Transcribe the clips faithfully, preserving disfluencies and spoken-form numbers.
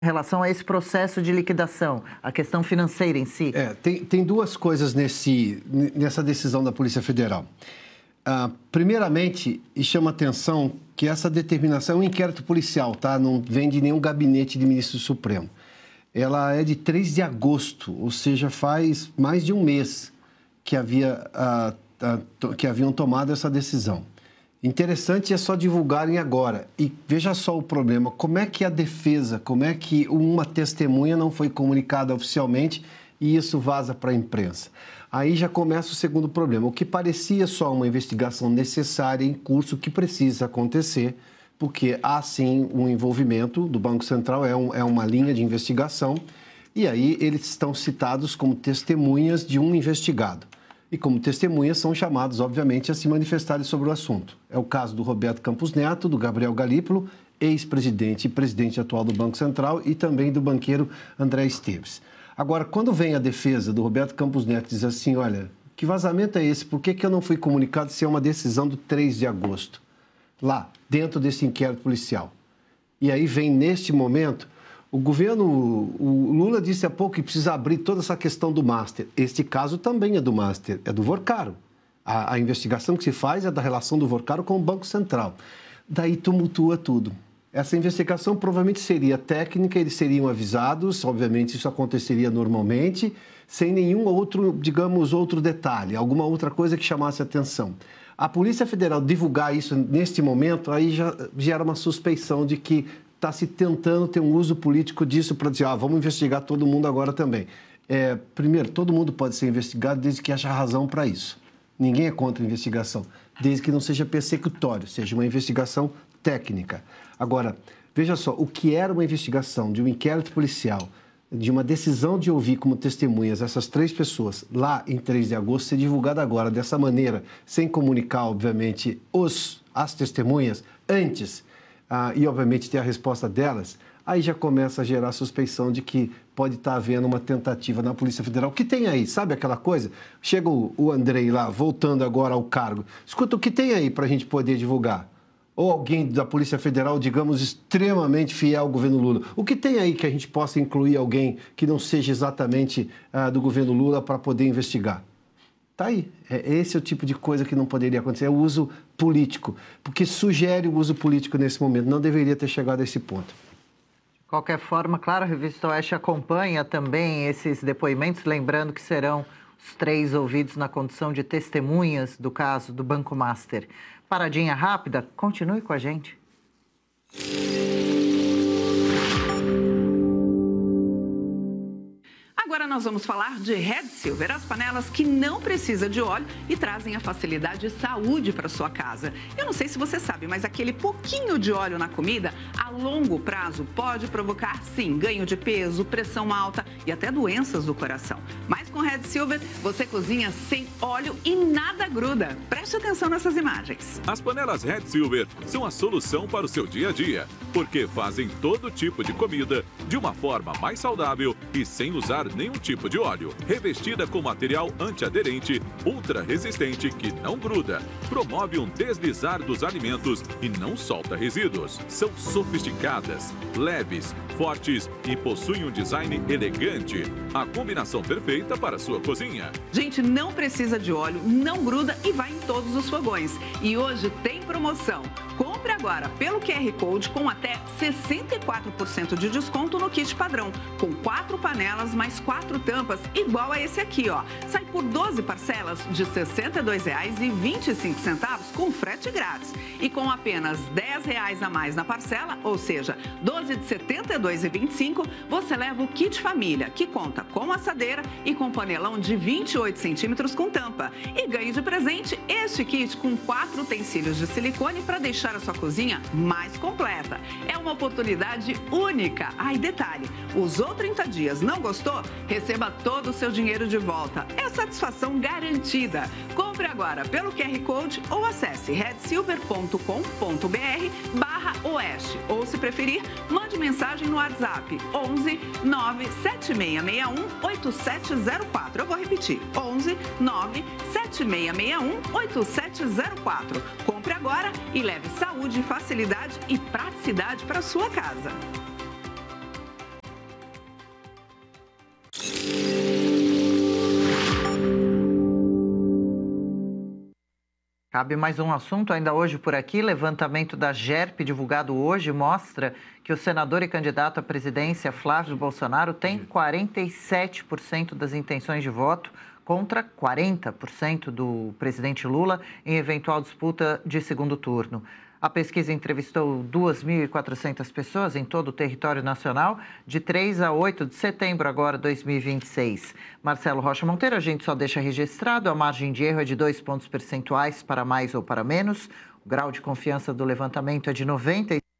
Em relação a esse processo de liquidação, a questão financeira em si? É, tem, tem duas coisas nesse, nessa decisão da Polícia Federal. Ah, primeiramente, e chama atenção que essa determinação é um inquérito policial, tá? Não vem de nenhum gabinete de ministro Supremo. Ela é de três de agosto, ou seja, faz mais de um mês que, havia, ah, ah, que haviam tomado essa decisão. Interessante é só divulgarem agora. E veja só o problema, como é que a defesa, como é que uma testemunha não foi comunicada oficialmente e isso vaza para a imprensa? Aí já começa o segundo problema. O que parecia só uma investigação necessária em curso, que precisa acontecer, porque há sim um envolvimento do Banco Central, é, um, é uma linha de investigação, e aí eles estão citados como testemunhas de um investigado. E como testemunhas são chamados, obviamente, a se manifestarem sobre o assunto. É o caso do Roberto Campos Neto, do Gabriel Galípolo, ex-presidente e presidente atual do Banco Central, e também do banqueiro André Esteves. Agora, quando vem a defesa do Roberto Campos Neto e diz assim, olha, que vazamento é esse? Por que, que eu não fui comunicado se é uma decisão do três de agosto? Lá, dentro desse inquérito policial. E aí vem, neste momento, o governo, o Lula disse há pouco que precisa abrir toda essa questão do Master. Este caso também é do Master, é do Vorcaro. A, a investigação que se faz é da relação do Vorcaro com o Banco Central. Daí tumultua tudo. Essa investigação provavelmente seria técnica, eles seriam avisados, obviamente isso aconteceria normalmente, sem nenhum outro, digamos, outro detalhe, alguma outra coisa que chamasse atenção. A Polícia Federal divulgar isso neste momento, aí já gera uma suspeição de que está se tentando ter um uso político disso para dizer, ah, vamos investigar todo mundo agora também. É, primeiro, todo mundo pode ser investigado desde que haja razão para isso. Ninguém é contra a investigação, desde que não seja persecutório, seja uma investigação técnica. Agora, veja só, o que era uma investigação de um inquérito policial, de uma decisão de ouvir como testemunhas essas três pessoas lá em três de agosto, ser divulgada agora dessa maneira, sem comunicar, obviamente, os, as testemunhas antes, ah, e, obviamente, ter a resposta delas, aí já começa a gerar a suspeição de que pode estar havendo uma tentativa na Polícia Federal. O que tem aí? Sabe aquela coisa? Chega o, o Andrei lá, voltando agora ao cargo. Escuta, o que tem aí para a gente poder divulgar? Ou alguém da Polícia Federal, digamos, extremamente fiel ao governo Lula. O que tem aí que a gente possa incluir alguém que não seja exatamente ah, do governo Lula para poder investigar? Está aí. É, esse é o tipo de coisa que não poderia acontecer. É o uso político, porque sugere o uso político nesse momento. Não deveria ter chegado a esse ponto. De qualquer forma, claro, a Revista Oeste acompanha também esses depoimentos, lembrando que serão os três ouvidos na condição de testemunhas do caso do Banco Master. Paradinha rápida, continue com a gente. Agora nós vamos falar de Red Silver, as panelas que não precisam de óleo e trazem a facilidade e saúde para sua casa. Eu não sei se você sabe, mas aquele pouquinho de óleo na comida, a longo prazo, pode provocar, sim, ganho de peso, pressão alta e até doenças do coração. Mas com Red Silver, você cozinha sem óleo e nada gruda. Preste atenção nessas imagens. As panelas Red Silver são a solução para o seu dia a dia, porque fazem todo tipo de comida de uma forma mais saudável e sem usar nenhum tipo de óleo. Revestida com material antiaderente, ultra resistente que não gruda, promove um deslizar dos alimentos e não solta resíduos. São sofisticadas, leves, fortes e possuem um design elegante. A combinação perfeita para a sua cozinha. Gente, não precisa de óleo, não gruda e vai em todos os fogões. E hoje tem promoção. Compre agora pelo Q R Code com até sessenta e quatro por cento de desconto no kit padrão, com quatro panelas mais quatro tampas, igual a esse aqui, ó. Sai por doze parcelas de sessenta e dois reais e vinte e cinco centavos com frete grátis. E com apenas dez reais a mais na parcela, ou seja, doze de setenta e dois reais e vinte e cinco centavos, você leva o kit família, que conta com assadeira e com panelão de vinte e oito centímetros com tampa. E ganhe de presente este kit com quatro utensílios de silicone para deixar a sua cozinha mais completa. É uma oportunidade única. Ai, detalhe, usou trinta dias, não gostou? Receba todo o seu dinheiro de volta. É satisfação garantida. Compre agora pelo Q R Code ou acesse red silver ponto com ponto br barra oeste. Ou, se preferir, mande mensagem no WhatsApp onze nove sete seis seis um oito sete zero quatro. Eu vou repetir, onze nove sete seis seis um oito sete zero quatro. Compre agora e leve saúde, facilidade e praticidade para sua casa. Cabe mais um assunto ainda hoje por aqui. Levantamento da GERP divulgado hoje mostra que o senador e candidato à presidência Flávio Bolsonaro tem quarenta e sete por cento das intenções de voto contra quarenta por cento do presidente Lula em eventual disputa de segundo turno. A pesquisa entrevistou duas mil e quatrocentas pessoas em todo o território nacional, de três a oito de setembro agora, dois mil e vinte e seis. Marcelo Rocha Monteiro, a gente só deixa registrado, a margem de erro é de dois pontos percentuais para mais ou para menos. O grau de confiança do levantamento é de noventa e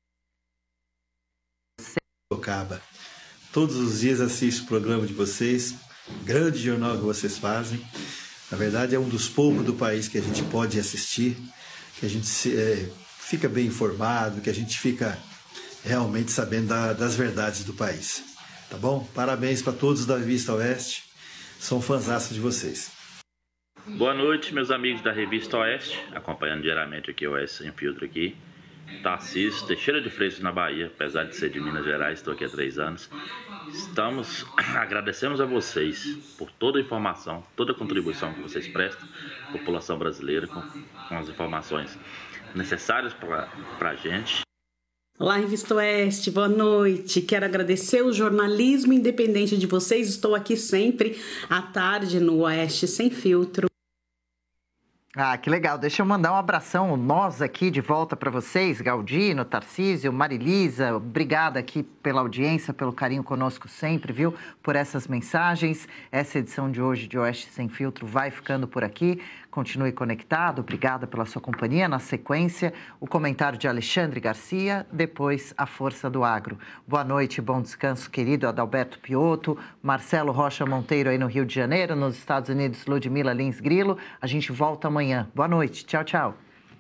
seis por cento. Caba. Todos os dias assisto o programa de vocês, grande jornal que vocês fazem. Na verdade, é um dos poucos do país que a gente pode assistir, que a gente se, é, fica bem informado, que a gente fica realmente sabendo da, das verdades do país. Tá bom? Parabéns para todos da Revista Oeste. Sou um fãzaço de vocês. Boa noite, meus amigos da Revista Oeste, acompanhando diariamente aqui o Oeste Sem Filtro aqui. Tarcísio, Teixeira de Freitas, na Bahia, apesar de ser de Minas Gerais, estou aqui há três anos. Estamos, agradecemos a vocês por toda a informação, toda a contribuição que vocês prestam à população brasileira com, com as informações necessárias para a gente. Olá, Revista Oeste, boa noite. Quero agradecer o jornalismo independente de vocês. Estou aqui sempre à tarde no Oeste Sem Filtro. Ah, que legal. Deixa eu mandar um abração, nós aqui de volta para vocês, Galdino, Tarcísio, Marilisa, obrigada aqui pela audiência, pelo carinho conosco sempre, viu? Por essas mensagens. Essa edição de hoje de Oeste Sem Filtro vai ficando por aqui. Continue conectado, obrigada pela sua companhia. Na sequência, o comentário de Alexandre Garcia, depois a Força do Agro. Boa noite, bom descanso, querido Adalberto Piotto, Marcelo Rocha Monteiro aí no Rio de Janeiro, nos Estados Unidos, Ludmila Lins Grilo. A gente volta amanhã. Boa noite, tchau, tchau.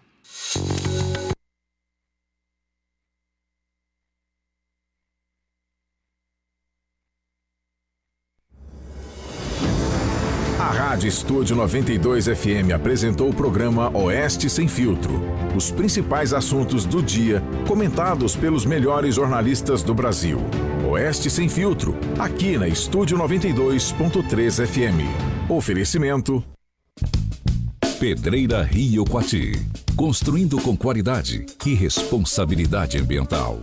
A Rádio Estúdio noventa e dois F M apresentou o programa Oeste Sem Filtro. Os principais assuntos do dia, comentados pelos melhores jornalistas do Brasil. Oeste Sem Filtro, aqui na Estúdio noventa e dois ponto três F M. Oferecimento Pedreira Rio Coati. Construindo com qualidade e responsabilidade ambiental.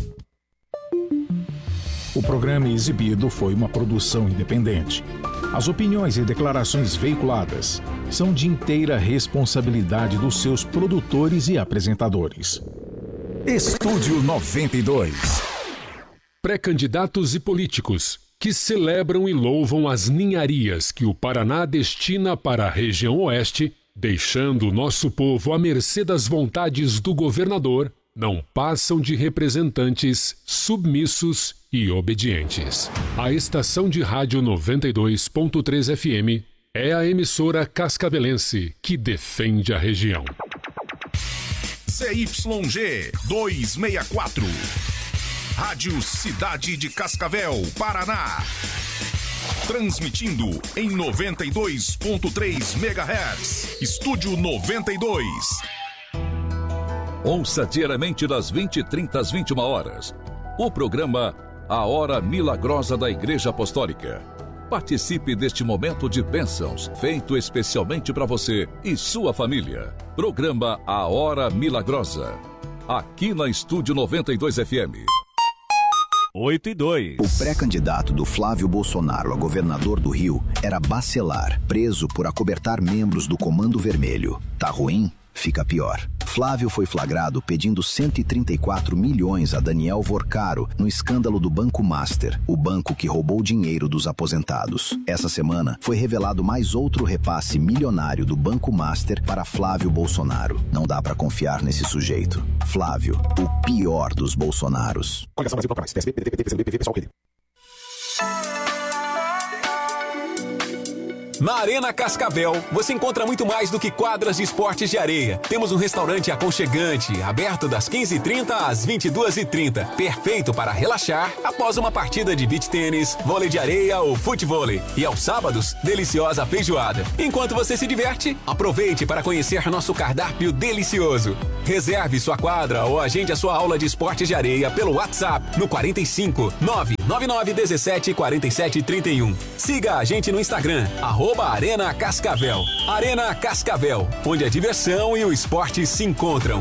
O programa exibido foi uma produção independente. As opiniões e declarações veiculadas são de inteira responsabilidade dos seus produtores e apresentadores. Estúdio noventa e dois. Pré-candidatos e políticos que celebram e louvam as ninharias que o Paraná destina para a região oeste, deixando o nosso povo à mercê das vontades do governador, não passam de representantes submissos e obedientes. A estação de rádio noventa e dois ponto três F M é a emissora cascavelense que defende a região. C Y G duzentos e sessenta e quatro. Rádio Cidade de Cascavel, Paraná. Transmitindo em noventa e dois ponto três megahertz. Estúdio noventa e dois. Ouça diariamente das vinte e trinta às vinte e uma horas. O programa A Hora Milagrosa da Igreja Apostólica. Participe deste momento de bênçãos, feito especialmente para você e sua família. Programa A Hora Milagrosa. Aqui na Estúdio noventa e dois F M. oito e dois. O pré-candidato do Flávio Bolsonaro a governador do Rio era Bacelar, preso por acobertar membros do Comando Vermelho. Tá ruim? Fica pior. Flávio foi flagrado pedindo cento e trinta e quatro milhões a Daniel Vorcaro no escândalo do Banco Master, o banco que roubou dinheiro dos aposentados. Essa semana foi revelado mais outro repasse milionário do Banco Master para Flávio Bolsonaro. Não dá pra confiar nesse sujeito. Flávio, o pior dos Bolsonaros. Coligação Brasil para mais. P S B, P D T, P C B, P V, pessoal, P D. Na Arena Cascavel, você encontra muito mais do que quadras de esportes de areia. Temos um restaurante aconchegante, aberto das quinze e trinta às vinte e duas e trinta. Perfeito para relaxar após uma partida de beach tênis, vôlei de areia ou futevôlei. E aos sábados, deliciosa feijoada. Enquanto você se diverte, aproveite para conhecer nosso cardápio delicioso. Reserve sua quadra ou agende a sua aula de esportes de areia pelo WhatsApp no quarenta e cinco, nove nove nove dezessete, quarenta e sete, trinta e um. Siga a gente no Instagram, arroba Arena Cascavel. Arena Cascavel, onde a diversão e o esporte se encontram.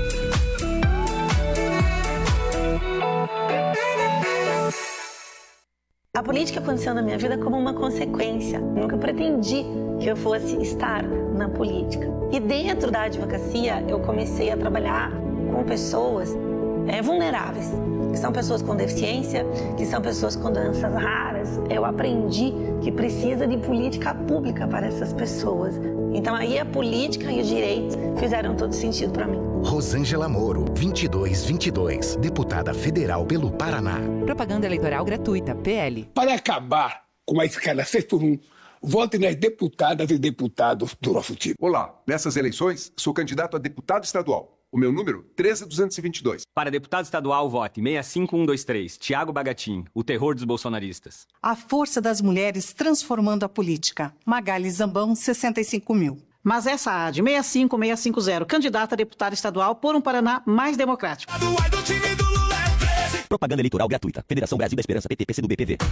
A política aconteceu na minha vida como uma consequência. Nunca pretendi que eu fosse estar na política. E dentro da advocacia, eu comecei a trabalhar com pessoas é, vulneráveis, que são pessoas com deficiência, que são pessoas com doenças raras. Eu aprendi que precisa de política pública para essas pessoas. Então aí a política e o direito fizeram todo sentido para mim. Rosângela Moro, vinte e dois vinte e dois, deputada federal pelo Paraná. Propaganda eleitoral gratuita, P L. Para acabar com a escala seis por um, vote nas deputadas e deputados do nosso time. Olá, nessas eleições sou candidato a deputado estadual. O meu número, treze duzentos e vinte e dois. Para deputado estadual, vote seis cinco um dois três, Tiago Bagatin, o terror dos bolsonaristas. A força das mulheres transformando a política. Magali Zambão, sessenta e cinco mil. Mas essa A D, seis cinco seis cinco zero, candidata a deputada estadual por um Paraná mais democrático. Propaganda eleitoral gratuita. Federação Brasil da Esperança, P T, P C do B, P V.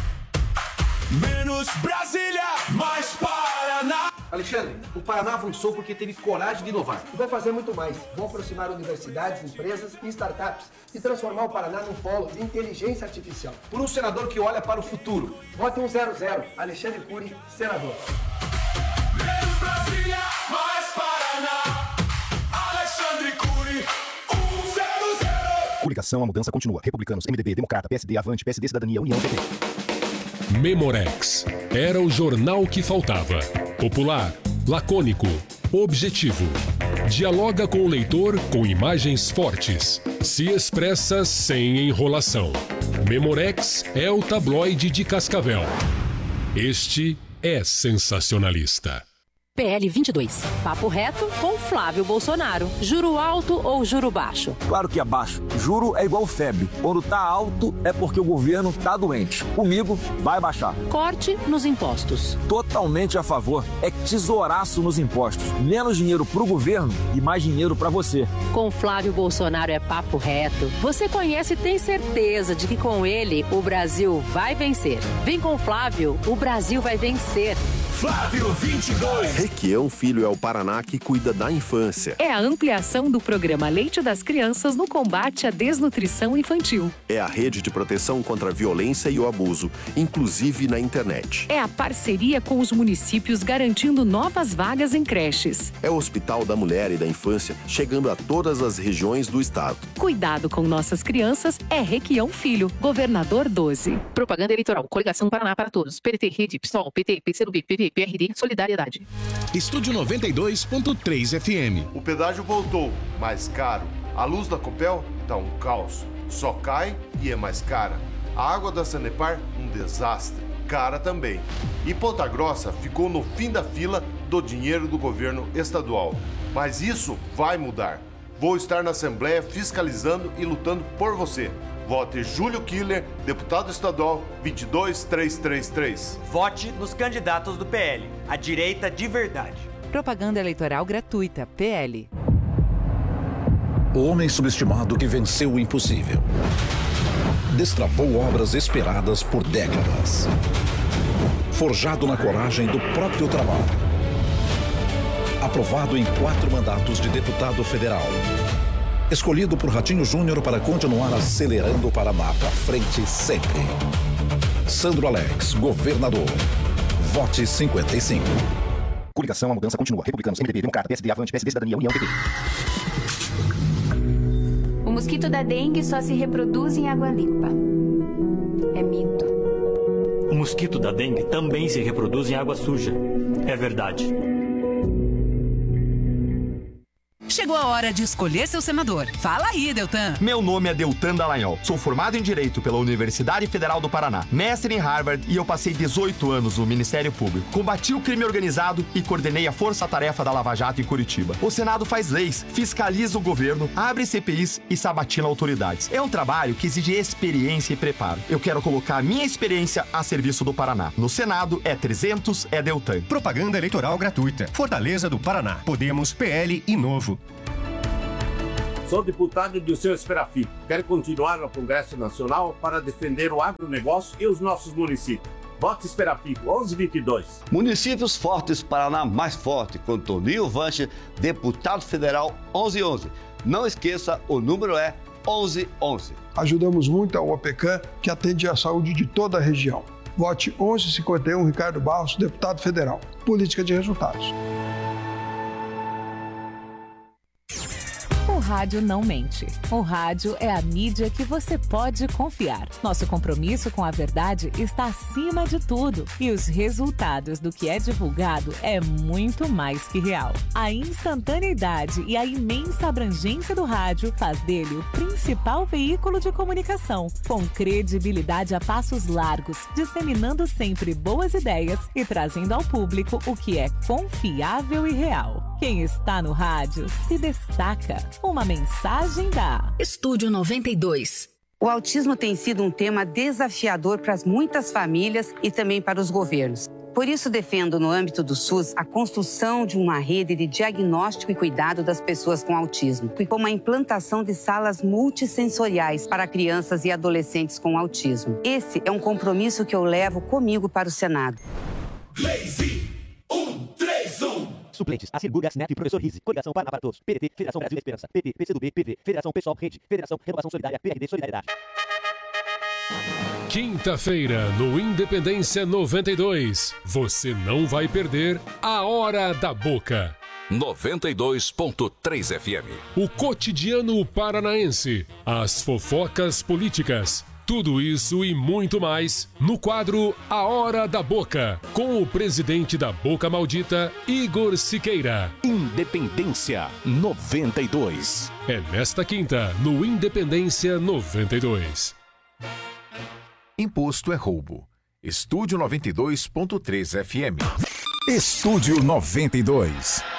Menos Brasília, mais Paraná. Alexandre, o Paraná avançou porque teve coragem de inovar. E vai fazer muito mais. Vão aproximar universidades, empresas e startups e transformar o Paraná num polo de inteligência artificial. Por um senador que olha para o futuro. Vote um zero zero, Alexandre Cury, senador. Menos Brasília, mais Paraná. Alexandre Cury, um zero zero. Coligação, a mudança continua. Republicanos, M D B, Democrata, P S D, Avante, P S D, Cidadania, União, P T. Memorex. Era o jornal que faltava. Popular, lacônico, objetivo. Dialoga com o leitor com imagens fortes. Se expressa sem enrolação. Memorex é o tabloide de Cascavel. Este é sensacionalista. P L vinte e dois. Papo reto com Flávio Bolsonaro. Juro alto ou juro baixo? Claro que é baixo. Juro é igual febre. Quando tá alto é porque o governo tá doente. Comigo vai baixar. Corte nos impostos. Totalmente a favor. É tesouraço nos impostos. Menos dinheiro pro governo e mais dinheiro pra você. Com Flávio Bolsonaro é papo reto. Você conhece e tem certeza de que com ele o Brasil vai vencer. Vem com Flávio, o Brasil vai vencer. Flávio vinte e dois. Requião Filho é o Paraná que cuida da infância. É a ampliação do programa Leite das Crianças no combate à desnutrição infantil. É a rede de proteção contra a violência e o abuso, inclusive na internet. É a parceria com os municípios garantindo novas vagas em creches. É o Hospital da Mulher e da Infância, chegando a todas as regiões do estado. Cuidado com nossas crianças é Requião Filho, governador doze. Propaganda eleitoral, Coligação Paraná para Todos, P T, Rede, PSOL, P T, P C do B, P V, P R D, Solidariedade. Estúdio noventa e dois ponto três F M. O pedágio voltou, mais caro. A luz da Copel tá um caos. Só cai e é mais cara. A água da Sanepar, um desastre. Cara também. E Ponta Grossa ficou no fim da fila do dinheiro do governo estadual. Mas isso vai mudar. Vou estar na Assembleia fiscalizando e lutando por você. Vote Júlio Killer, deputado estadual vinte e dois três três três. Vote nos candidatos do P L, a direita de verdade. Propaganda eleitoral gratuita, P L. O homem subestimado que venceu o impossível. Destravou obras esperadas por décadas. Forjado na coragem do próprio trabalho. Aprovado em quatro mandatos de deputado federal. Escolhido por Ratinho Júnior para continuar acelerando o Paraná para frente sempre. Sandro Alex, governador. Vote cinquenta e cinco. Coligação, a mudança continua. Republicanos, M D B, Democrata, P S D, Avante, P S D, Cidadania, União, P T. O mosquito da dengue só se reproduz em água limpa. É mito. O mosquito da dengue também se reproduz em água suja. É verdade. Chegou a hora de escolher seu senador. Fala aí, Deltan. Meu nome é Deltan Dallagnol. Sou formado em Direito pela Universidade Federal do Paraná, mestre em Harvard e eu passei dezoito anos no Ministério Público. Combati o crime organizado e coordenei a força-tarefa da Lava Jato em Curitiba. O Senado faz leis, fiscaliza o governo, abre C P Is e sabatina autoridades. É um trabalho que exige experiência e preparo. Eu quero colocar a minha experiência a serviço do Paraná. No Senado, é trezentos, é Deltan. Propaganda eleitoral gratuita. Fortaleza do Paraná. Podemos, P L e Novo. Sou deputado do seu Esperafico. Quero continuar no Congresso Nacional para defender o agronegócio e os nossos municípios. Vote Esperafico, onze vinte e dois. Municípios Fortes, Paraná mais forte, com Toninho Vanche, deputado federal onze onze. Não esqueça, o número é onze onze. Ajudamos muito a OPECAM, que atende a saúde de toda a região. Vote onze cinquenta e um, Ricardo Barros, deputado federal. Política de resultados. O rádio não mente. O rádio é a mídia que você pode confiar. Nosso compromisso com a verdade está acima de tudo. E os resultados do que é divulgado é muito mais que real. A instantaneidade e a imensa abrangência do rádio faz dele o principal veículo de comunicação, com credibilidade a passos largos, disseminando sempre boas ideias e trazendo ao público o que é confiável e real. Quem está no rádio se destaca. Uma mensagem da Estúdio noventa e dois. O autismo tem sido um tema desafiador para muitas famílias e também para os governos. Por isso, defendo, no âmbito do SUS, a construção de uma rede de diagnóstico e cuidado das pessoas com autismo, e com a implantação de salas multissensoriais para crianças e adolescentes com autismo. Esse é um compromisso que eu levo comigo para o Senado. Lazy, um, três, um. Suplentes, Acir Gurgas Neto e Professor Rizzi. Coligação Paraná para Todos. P D T, Federação Brasil da Esperança. P T, P C do B, P V, Federação Pessoal Rede, Federação Renovação Solidária, P R D Solidariedade. Quinta-feira, no Independência noventa e dois. Você não vai perder a Hora da Boca. noventa e dois ponto três F M. O cotidiano paranaense. As fofocas políticas. Tudo isso e muito mais no quadro A Hora da Boca, com o presidente da Boca Maldita, Igor Siqueira. Independência noventa e dois. É nesta quinta, no Independência noventa e dois. Imposto é roubo. Estúdio noventa e dois ponto três F M. Estúdio noventa e dois.